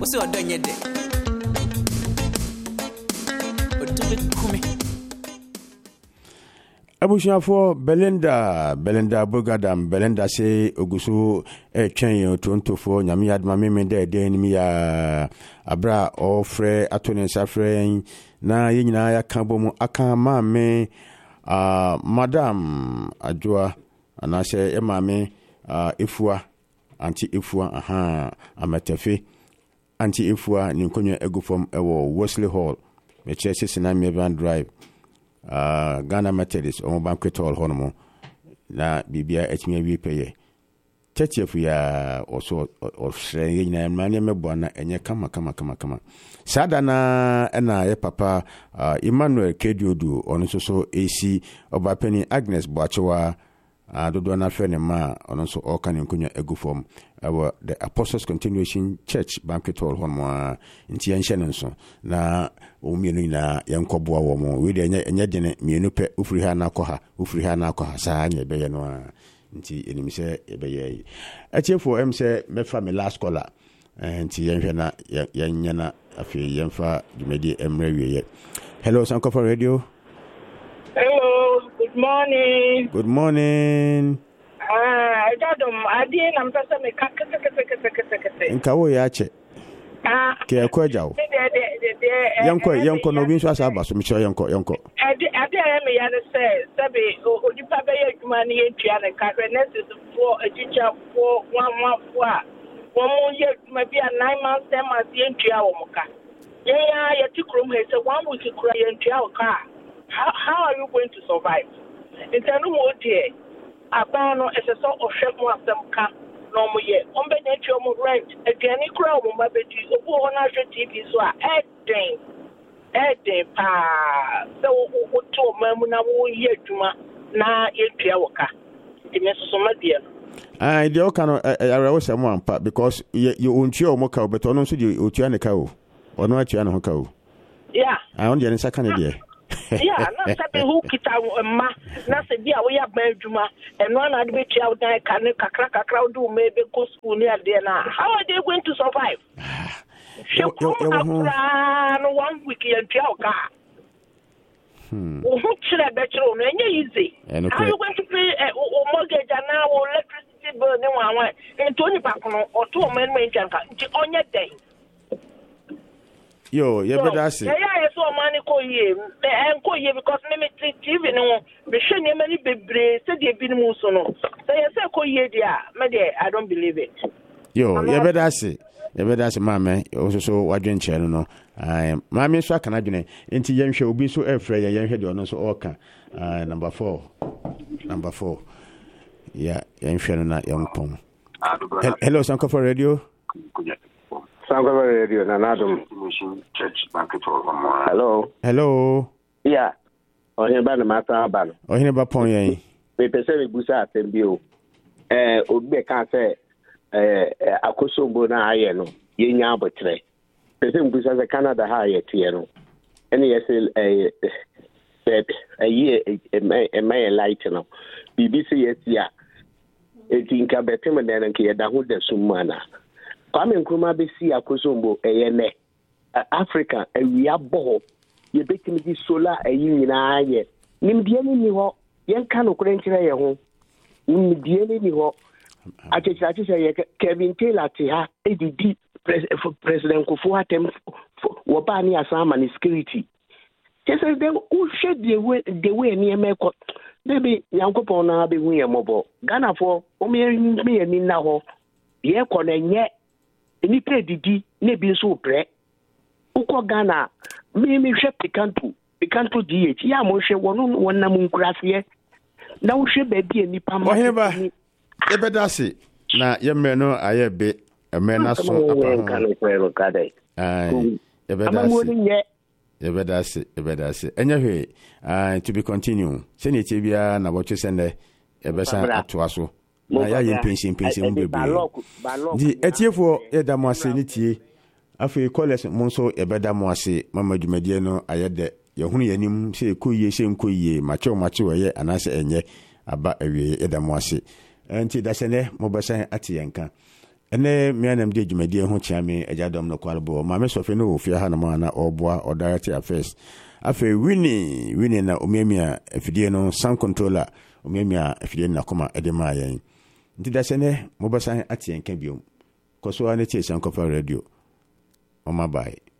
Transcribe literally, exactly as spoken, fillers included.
What's your done yet? Abushia for Belinda, Belinda Bugadam, Belinda say Ogusu e chen twenty four Nyamiad Mameme de Denimia Abra or Fre Atone Safre na yina ya kambomu aka mame uh, Madam Adjoa anase emame uh, Ifua anti Ifua aha amatefe anti Ifua ninkonyo egufom ewo Wesley Hall me chese sinami Evan Drive Uh, Ghana Methodist on banquet hall honomo na bibia etime wi peye tetefu ya also of shrey na mane mebo na enye kama kama kama kama sada na na ye papa uh, Emmanuel Kediodu ono so so AC obapeni Agnes Boachewa uh, dodo na fe ne ma ono so o kan nkonya egufom our the Apostles Continuation Church banquet hall honomo nti yenhye nso na omienu na yankoboa wo mo we de enye enye dene mienu pe ufiri ha na akoha ufiri ha na akoha saa nya beye no a nti enimi se ebeye atiefo em se mefa me last caller nti yenhwe na yenya na afi yemfa dumedi emre wiye. Hello Sankofa Radio. Hello, good morning. Good morning. Ah, I got them. I didn't am pesa me kaka kaka kaka kaka kaka. Nka wo ya che. Ah, ke akwaja wo. Yanko yanko no bi nso asa aba so me chere yanko yanko. Ade ade me ya say sabe odipa be ye adwuma ne ye tua ne ka nurses for a teacher for one one for one more year maybe a nine months ten months ye tua wo muka. Yeah, yeah, you krom he say one week kura ye tua wo ka. How how are you going to survive? In terms of dear abano eseso ohwe mu asem ka no mo ye ombe na twa mo rent aduane kura mo ma bedi obu ho na hwe T V so a eden eden pa so wo to mamu na wo ye adwuma na ye tua wo ka ime so ma dia ah de o kan ara wo se mo ampa because you ontua o mo ka obeto no so de otua ne ka o ono atua ne ho ka o yeah ah on de ne saka ne de yeah, na sabe who kita ma na se bia we ya ban adwuma eno na de betia wo dan ka ne kakra kakra do me be go school ni ade na how are they going to survive? yo yo yo no one week ya tia o ka hmm o hu chire be chire o no enye easy how are you going to pay o mortgage na o electricity bill ni wan wan ento ni pa kono o to o men men janka nti onye den yo ye be that say yeah yeah so man ko ye en ko ye because me T V no be hwe ne mani bebre se de bi mu so no say ye say ko ye dia me de I don't believe it yo ye be that say ye be that say mama o so so wadwen che no no ai mama so aka na dwene enti ye nhwe obi so efre ye ye nhwe de ono so oka number four number four yeah ye nhwe no na ye npom. Hello Sankofa Radio. Sankofa Radio na nadum Church banquet hall. Hello. Hello. Yeah. Ohin ba na mata ba no. Ohin ba pon yen. Me pese me busa atembi o. Eh obi ka say eh akosombo na aye no. Ye nya abotre. Pese me busa say Canada ha aye tie no. Ene ye say eh eh aye e my light no. B B C yes ya. Etinka betem na nke ye da ho da sumana. Kwame Nkrumah be si akosombo eyene Africa awia bo ye betimi di solar ayi nyina aye nimdie ni ho yen ka no kure nkire ye ho nimdie ni ho achecha achecha ye Kevin Taylor te ha edidi president Kufuor atem wo ba ni asama ni security just dem who shed the way the way ni emeko baby yankopon na be hu ye mobo Ghana for o me me ni na ho ye ko na nye ni pe didi ne bi so pre uko Ghana me me hwe pikantu pikantu D H ya mo hwe wono wonam nkurase na wo hwe ba bi anipa ma oheba e bedase na ye me no aye be e me na so apa ai e bedase e bedase e bedase enya hwe ah to be continue se ne tie bia na bo twesende e be san atoa so na ya ye pension pension bebe di etiefo e da mo ase ni tie afi college mo so e be da mo ase mama dwumadie no ayede ye hunu yanim se ekoyie se nkoyie macho macho ye anase enye aba awie e da mo ase enti da sene mo be san ate yenka ene me anam de dwumadi ho chia me agyadom no kwalbo ma me sofe no ofia ha na ma na oboa o director affairs afi wini wini na omiamia afidie no sound controller omiamia afidie na koma edema yen nti da sene mo basan atien ka biom koso ana tie sankofa radio o ma bai